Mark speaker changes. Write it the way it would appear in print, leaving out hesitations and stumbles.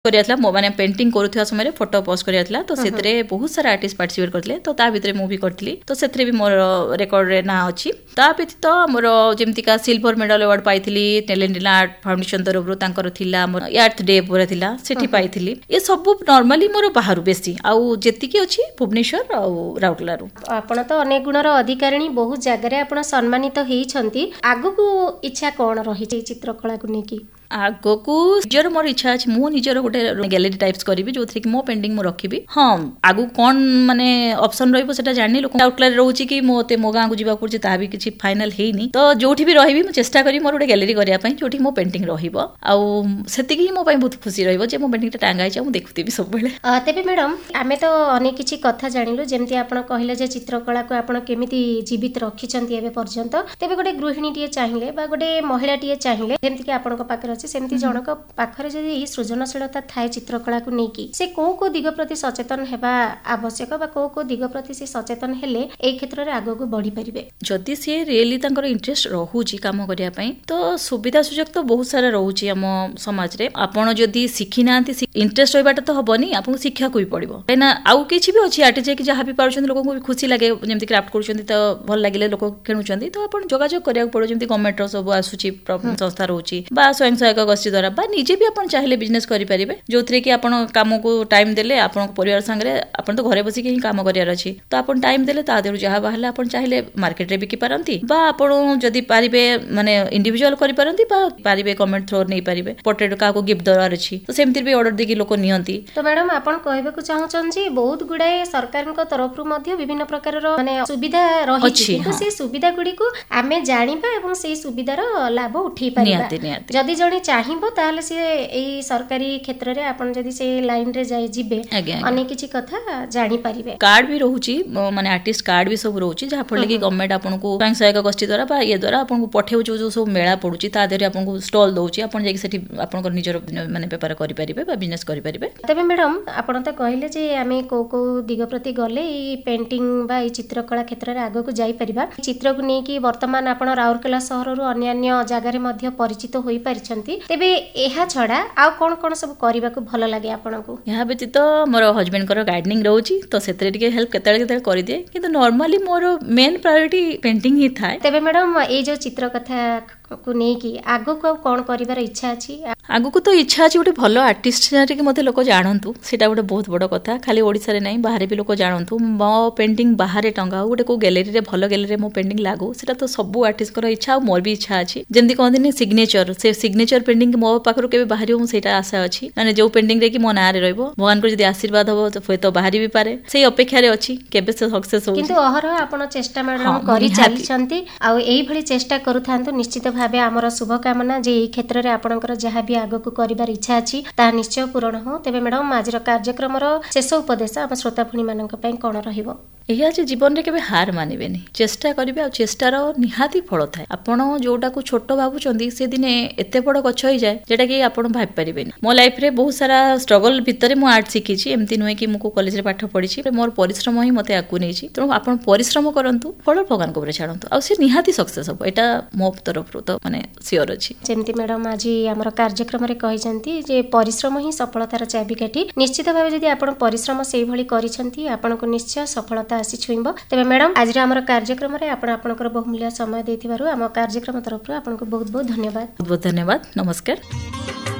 Speaker 1: କରିଥିଲା ମାନେ ପେଣ୍ଟିଂ କରୁଥିବା ସମୟରେ ଫଟୋ ପୋଷ୍ଟ କରିଥିଲା ତ ସେଥିରେ ବହୁତ ସାରା ଆର୍ଟିଷ୍ଟ ପାର୍ଟିସିପେଟ୍ କରିଥିଲେ ତ ତା ଭିତରେ ମୁଁ ବି କରିଥିଲି ତ ସେଥିରେ ବି ମୋର ରେକର୍ଡରେ ନାଁ ଅଛି। ତା ବ୍ୟତୀତ ଆମର ଯେମିତିକା ସିଲଭର ମେଡାଲ ଆୱାର୍ଡ ପାଇଥିଲି ଟ୍ୟାଲେଣ୍ଟ ଆର୍ଟ ଫାଉଣ୍ଡେସନ ତରଫରୁ ତାଙ୍କର ଥିଲା ଆମର ଆର୍ଥ ଡେ ପୁରା ଥିଲା ସେଠି ପାଇଥିଲି। ଏ ସବୁ ନର୍ମାଲି ମୋର ବାହାରୁ ବେଶୀ ଆଉ ଯେତିକି ଅଛି ଭୁବନେଶ୍ୱର ଆଉ ରାଉରକେଲାରୁ।
Speaker 2: ଆପଣ ତ ଅନେକ ଗୁଣର ଅଧିକାରିଣୀ ବହୁତ ଜାଗାରେ ଆପଣ ସମ୍ମାନିତ ହେଇଛନ୍ତି ଆଗକୁ ଇଚ୍ଛା କଣ ରହିଛି ଚିତ୍ରକଳାକୁ ନେଇକି?
Speaker 1: ଆଗକୁ ନିଜର ମୋର ଇଚ୍ଛା ଅଛି ମୁଁ ନିଜର ଗୋଟେ ଗ୍ୟାଲେରୀ ଟାଇପ୍ସ କରିବି ଯୋଉଥିରେ କି ମୋ ପେଣ୍ଟିଂ ମୁଁ ରଖିବି। ହଁ ଆଗକୁ କଣ ମାନେ ଅପସନ ରହିବ ସେଟା ଜାଣିନି ଲୋକ ଆଉଟଲାରେ ରହୁଛି କି ମୋତେ ମୋ ଗାଁକୁ ଯିବାକୁ ପଡୁଛି ତାହା ବି କିଛି ଫାଇନାଲ ହେଇନି ତ ଯୋଉଠି ବି ରହିବି ମୁଁ ଚେଷ୍ଟା କରିବି ମୋର ଗୋଟେ ଗ୍ୟାଲେରୀ କରିବା ପାଇଁ ଯୋଉଠି ମୋ ପେଣ୍ଟିଂ ରହିବ ଆଉ ସେତିକି ହିଁ ମୋ ପାଇଁ ବହୁତ ଖୁସି ରହିବ ଯେ ମୋ ପେଣ୍ଟିଂଟା ଟାଙ୍ଗା ହେଇଛି ମୁଁ ଦେଖୁଥିବି ସବୁବେଳେ। ତେବେ
Speaker 2: ମ୍ୟାଡାମ ଆମେ ତ ଅନେକ କିଛି କଥା ଜାଣିଲୁ ଯେମିତି ଆପଣ କହିଲେ ଯେ ଚିତ୍ରକଳାକୁ ଆପଣ କେମିତି ଜୀବିତ ରଖିଛନ୍ତି ଏବେ ପର୍ଯ୍ୟନ୍ତ। ତେବେ ଗୋଟେ ଗୃହିଣୀଟିଏ ଚାହିଁଲେ ବା ଗୋଟେ ମହିଳାଟିଏ ଚାହିଁଲେ ଯେମିତିକି ଆପଣଙ୍କ ପାଖରେ ସେମିତି ଜଣକ ପାଖରେ ଯଦି ସୃଜନଶୀଳତା ଥାଏ ଚିତ୍ରକଳାକୁ ନେଇକି ସେ କୋଉ ଦିଗ ପ୍ରତି ସଚେତନ ହେବା ଆବଶ୍ୟକ ବା କୋଉ ଦିଗ ପ୍ରତି ସେ ସଚେତନ ହେଲେ ଏଇ କ୍ଷେତ୍ରରେ ଆଗକୁ ବଢି ପାରିବେ? ଯଦି ସିଏ ରିଏଲି ତାଙ୍କର ଇଣ୍ଟରେଷ୍ଟ ରହୁଛି କାମ କରିବା ପାଇଁ ତ ସୁବିଧା ସୁଯୋଗ ତ ବହୁତ ସାରା ରହୁଛି ଆମ ସମାଜରେ। ଆପଣ ଯଦି ଶିଖି ନାହାନ୍ତି ଇଣ୍ଟରେଷ୍ଟ ରହିବାଟା ତ ହବନି ଆପଣଙ୍କୁ ଶିଖିବାକୁ ବି ପଡିବ କାହିଁକିନା ଆଉ କିଛି ବି ଅଛି ଆର୍ଟିଷ୍ଟ ଯାଇକି ଯାହା ବି ପାରୁଛନ୍ତି ଲୋକଙ୍କୁ ବି ଖୁସି ଲାଗେ ଯେମିତି କ୍ରାଫ୍ଟ କରୁଛନ୍ତି ତ ଭଲ ଲାଗିଲେ ଲୋକ କିଣୁଛନ୍ତି ତ ଆପଣ ଯୋଗାଯୋଗ କରିବାକୁ ପଡିବ ଯେମିତି ଗଭର୍ଣ୍ଣମେଣ୍ଟର ସବୁ ଆସୁଛି ସଂସ୍ଥା ରହୁଛି ବା ସ୍ୱୟଂ ସହାୟକ ଗୋଷ୍ଠୀ ଦ୍ୱାରା ବା ନିଜେ ବି ଆପଣ ଚାହିଁଲେ ବିଜନେସ କରିପାରିବେ ଯୋଉଥିରେ କି ଆପଣ କାମକୁ ଟାଇମ ଦେଲେ ଆପଣଙ୍କ ପରିବାର ସାଙ୍ଗରେ ଆପଣ ତ ଘରେ ବସିକି ହିଁ କାମ କରିବାର ଅଛି ତ ଆପଣ ଟାଇମ ଦେଲେ ତା ଦେହରୁ ଯାହା ବାହାରିଲା ଆପଣ ଚାହିଁଲେ ମାର୍କେଟରେ ବିକି ପାରନ୍ତି ବା ଆପଣ ଯଦି ପାରିବେ ମାନେ ଇଣ୍ଡିଭିଜୁଆଲ କରିପାରନ୍ତି ବା ପାରିବେ ଗଭର୍ଣ୍ଣମେଣ୍ଟ ଥ୍ରୋ ନେଇପାରିବେ ପୋର୍ଟ୍ରେଟ କାହାକୁ ଗିଫ୍ଟ ଦେବାର ଅଛି ତ ସେମିତି ବି ଅର୍ଡର ଦେଇକି ଲୋକ ନିଅନ୍ତି। ତ ମ୍ୟାଡାମ ଆପଣ କହିବାକୁ ଚାହୁଁଛନ୍ତି ବହୁତ ଗୁଡାଏ ସରକାରଙ୍କ ତରଫରୁ ମଧ୍ୟ ବିଭିନ୍ନ ପ୍ରକାରର ମାନେ ସୁବିଧା ରହିଛି କିନ୍ତୁ ସେ ସୁବିଧା ଗୁଡିକୁ ଆମେ ଜାଣିବା ଏବଂ ସେଇ ସୁବିଧାର ଲାଭ ଉଠେଇ ପାରିବା। ଯଦି ଜଣେ ଚାହିଁବ ତାହେଲେ ସିଏ ଏଇ ସରକାରୀ କ୍ଷେତ୍ରରେ ଆପଣ ଯଦି ସେ ଲାଇନରେ ଯାଇ ଯିବେ ଅନେକ କିଛି କଥା ଜାଣିପାରିବେ।
Speaker 1: କାର୍ଡ ବି ରହୁଛି ମାନେ ଆର୍ଟିଷ୍ଟ କାର୍ଡ ବି ସବୁ ରହୁଛି ଯାହାଫଳରେ କି ଗଭର୍ଣ୍ଣମେଣ୍ଟ ଆପଣଙ୍କୁ ସ୍ୱୟଂ ସହାୟକ ଗୋଷ୍ଠୀ ଦ୍ୱାରା ବା ଇଏ ଦ୍ୱାରା ଆପଣଙ୍କୁ ପଠେଉଛି ଯୋଉ ସବୁ ମେଳା ପଡୁଛି ତା ଦେହରେ ଆପଣଙ୍କୁ ଷ୍ଟଲ ଦଉଛି ଆପଣ ଯାଇକି ସେଠି ଆପଣଙ୍କର ନିଜର ମାନେ ବେପାର କରିପାରିବେ ବା ବିଜନେସ କରିପାରିବେ।
Speaker 2: ତେବେ ମ୍ୟାଡାମ ଆପଣ ତ କହିଲେ ଯେ ଆମେ କୋଉ ଦିଗ ପ୍ରତି ଗଲେ ଏଇ ପେଣ୍ଟିଂ ବା ଏଇ ଚିତ୍ରକଳା କ୍ଷେତ୍ରରେ ଆଗକୁ ଯାଇପାରିବା। ଚିତ୍ରକୁ ନେଇକି ବର୍ତ୍ତମାନ ଆପଣ ରାଉରକେଲା ସହରରୁ ଅନ୍ୟାନ୍ୟ ଜାଗାରେ ମଧ୍ୟ ପରିଚିତ ହୋଇପାରିଛନ୍ତି। ତେବେ ଏହା ଛଡା ଆଉ କଣ କଣ ସବୁ କରିବାକୁ ଭଲ ଲାଗେ ଆପଣଙ୍କୁ? ଏହା
Speaker 1: ବ୍ୟତୀତ ମୋର ହଜବେଣ୍ଡଙ୍କର ଗାର୍ଡେନିଂ ରହୁଛି ତ ସେଥିରେ ଟିକେ ହେଲ୍ପ କେତେବେଳେ କେତେବେଳେ କରିଦିଏ କିନ୍ତୁ ନର୍ମାଲି ମୋର ମେନ୍ ପ୍ରାୟୋରିଟି ପେଣ୍ଟିଂ ହିଁ ଥାଏ।
Speaker 2: ତେବେ ମ୍ୟାଡାମ ଏଇ ଯୋଉ ଚିତ୍ର କଥା କୁ ନେଇକି ଆଗକୁ ଆଉ କଣ କରିବାର ଇଚ୍ଛା ଅଛି?
Speaker 1: ଆଗକୁ ତ ଇଚ୍ଛା ଅଛି ଗୋଟେ ଭଲ ଆର୍ଟିଷ୍ଟ କି ମୋତେ ଲୋକ ଜାଣନ୍ତୁ ସେଇଟା ଗୋଟେ ବହୁତ ବଡ଼ କଥା ଖାଲି ଓଡ଼ିଶାରେ ନାହିଁ ବାହାରେ ବି ଲୋକ ଜାଣନ୍ତୁ ମୋ ପେଣ୍ଟିଂ ବାହାରେ ଟଙ୍ଗାଉ ଗୋଟେ କୋଉ ଗ୍ୟାଲେରୀରେ ଭଲ ଗ୍ୟାଲେରୀରେ ମୋ ପେଣ୍ଟିଂ ଲାଗୁ ସେଇଟା ତ ସବୁ ଆର୍ଟିଷ୍ଟଙ୍କର ଇଚ୍ଛା ଆଉ ମୋର ବି ଇଚ୍ଛା ଅଛି। ଯେମିତି କହନ୍ତିନି ସିଗ୍ନେଚର ସେ ସିଗ୍ନେଚର ପେଣ୍ଟିଂ ମୋ ପାଖରୁ କେବେ ବାହାରିବ ମୁଁ ସେଇଟା ଆଶା ଅଛି ମାନେ ଯୋଉ ପେଣ୍ଟିଂରେ କି ମୋ ନାଁରେ ରହିବ ଭଗବାନଙ୍କର ଯଦି ଆଶୀର୍ବାଦ ହବ ହୁଏତ ବାହାରି ବି ପାରେ ସେଇ ଅପେକ୍ଷାରେ ଅଛି କେବେ ସେ ସକ୍ସେସ୍ ହଉଛି।
Speaker 2: କିନ୍ତୁ ଅହରହ ଆପଣ ଚେଷ୍ଟା ମ୍ୟାଡାମ କରି ଚାଲିଛନ୍ତି ଆଉ ଏଇଭଳି ଚେଷ୍ଟା କରୁଥାନ୍ତୁ ନିଶ୍ଚିତ ଭାବେ ଆମର ଶୁଭକାମନା ଯେ ଏଇ କ୍ଷେତ୍ରରେ ଆପଣଙ୍କର ଯାହା ବି ଆଗକୁ କରିବାର ଇଚ୍ଛା ଅଛି ତାହା ନିଶ୍ଚୟ ପୂରଣ ହଉ। ତେବେ ମ୍ୟାଡାମ ଆଜିର କାର୍ଯ୍ୟକ୍ରମର ଶେଷ ଉପଦେଶ ଆମ ଶ୍ରୋତା ଭଉଣୀ ମାନଙ୍କ ପାଇଁ କଣ ରହିବ?
Speaker 1: ଏହା ଯେ ଜୀବନରେ କେବେ ହାର ମାନିବେନି ଚେଷ୍ଟା କରିବେ ଆଉ ଚେଷ୍ଟାର ନିହାତି ଫଳ ଥାଏ। ଆପଣ ଯୋଉଟାକୁ ଛୋଟ ଭାବୁଛନ୍ତି ସେ ଦିନେ ଏତେ ବଡ ଗଛ ହେଇଯାଏ ଯେଟା କି ଆପଣ ଭାବି ପାରିବେନି। ମୋ ଲାଇଫରେ ବହୁତ ସାରା ଷ୍ଟ୍ରଗଲ ଭିତରେ ମୁଁ ଆର୍ଟ ଶିଖିଛି ଏମିତି ନୁହେଁ କି ମୁଁ କଲେଜରେ ପାଠ ପଢିଛି ମୋର ପରିଶ୍ରମ ହିଁ ମତେ ଆଗକୁ ନେଇଛି ତେଣୁ ଆପଣ ପରିଶ୍ରମ କରନ୍ତୁ ଫଳ ଭଗବାନଙ୍କ ଉପରେ ଛାଡ଼ନ୍ତୁ ଆଉ ସେ ନିହାତି ସକ୍ସେସ୍ ହବ ଏଇଟା ମୋ ତରଫରୁ ତ ମାନେ ସିଓର ଅଛି।
Speaker 2: ଯେମିତି ମ୍ୟାଡାମ ଆଜି ଆମର କାର୍ଯ୍ୟକ୍ରମରେ କହିଛନ୍ତି ଯେ ପରିଶ୍ରମ ହିଁ ସଫଳତାର ଚାବିକାଠି। ନିଶ୍ଚିତ ଭାବେ ଯଦି ଆପଣ ପରିଶ୍ରମ ସେଇଭଳି କରିଛନ୍ତି ଆପଣଙ୍କୁ ନିଶ୍ଚୟ ସଫଳତା ଆସି ଛୁଇଁବ। ତେବେ ମ୍ୟାଡାମ ଆଜିର ଆମର କାର୍ଯ୍ୟକ୍ରମରେ ଆପଣ ଆପଣଙ୍କର ବହୁମୂଲ୍ୟ ସମୟ ଦେଇଥିବାରୁ ଆମ କାର୍ଯ୍ୟକ୍ରମ ତରଫରୁ ଆପଣଙ୍କୁ ବହୁତ ବହୁତ ଧନ୍ୟବାଦ।
Speaker 1: ବହୁତ ଧନ୍ୟବାଦ ନମସ୍କାର।